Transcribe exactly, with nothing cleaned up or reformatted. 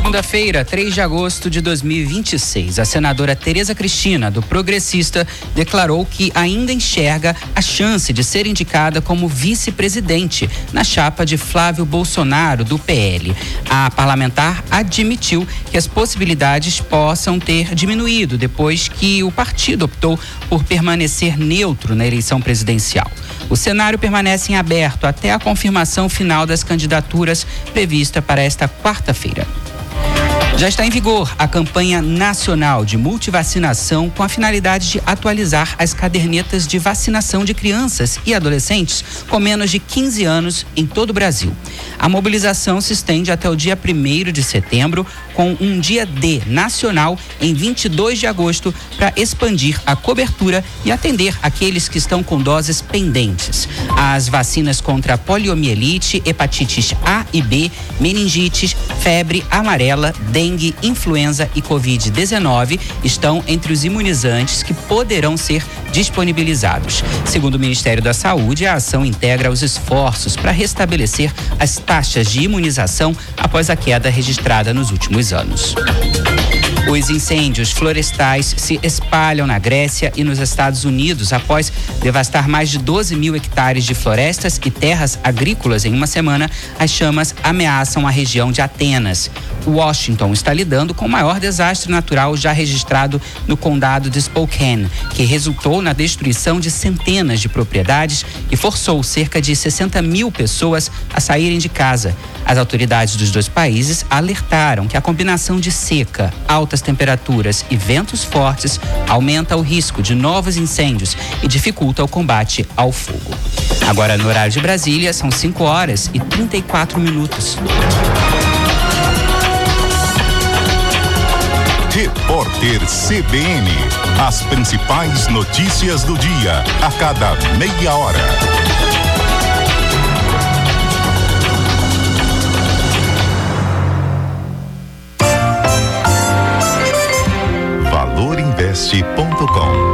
Segunda-feira, três de agosto de dois mil e vinte e seis, a senadora Tereza Cristina, do Progressista, declarou que ainda enxerga a chance de ser indicada como vice-presidente na chapa de Flávio Bolsonaro, do P L. A parlamentar admitiu que as possibilidades possam ter diminuído depois que o partido optou por permanecer neutro na eleição presidencial. O cenário permanece em aberto até a confirmação final das candidaturas prevista para esta quarta-feira. Já está em vigor a campanha nacional de multivacinação com a finalidade de atualizar as cadernetas de vacinação de crianças e adolescentes com menos de quinze anos em todo o Brasil. A mobilização se estende até o dia primeiro de setembro, com um dia D nacional em vinte e dois de agosto para expandir a cobertura e atender aqueles que estão com doses pendentes. As vacinas contra poliomielite, hepatites A e B, meningite, febre amarela, dengue, influenza e covid dezenove estão entre os imunizantes que poderão ser disponibilizados. Segundo o Ministério da Saúde, a ação integra os esforços para restabelecer as taxas de imunização após a queda registrada nos últimos anos. Os incêndios florestais se espalham na Grécia e nos Estados Unidos após devastar mais de doze mil hectares de florestas e terras agrícolas em uma semana. As chamas ameaçam a região de Atenas. Washington está lidando com o maior desastre natural já registrado no condado de Spokane, que resultou na destruição de centenas de propriedades e forçou cerca de sessenta mil pessoas a saírem de casa. As autoridades dos dois países alertaram que a combinação de seca, altas temperaturas e ventos fortes aumenta o risco de novos incêndios e dificulta o combate ao fogo. Agora, no horário de Brasília, são cinco horas e trinta e quatro minutos. Repórter C B N. As principais notícias do dia, a cada meia hora. valor investe ponto com